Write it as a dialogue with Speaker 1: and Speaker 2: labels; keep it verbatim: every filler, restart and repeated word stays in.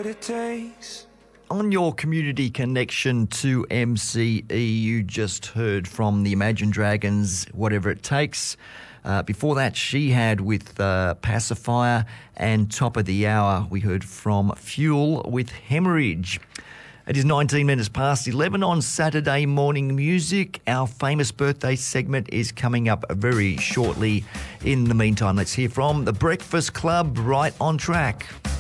Speaker 1: it takes.
Speaker 2: On your community connection to M C E, you just heard from the Imagine Dragons, Whatever It Takes. Uh, before that, She Had with uh, Pacifier, and top of the hour, we heard from Fuel with Hemorrhage. It is nineteen minutes past eleven on Saturday Morning Music. Our famous birthday segment is coming up very shortly. In the meantime, let's hear from The Breakfast Club, Right on Track.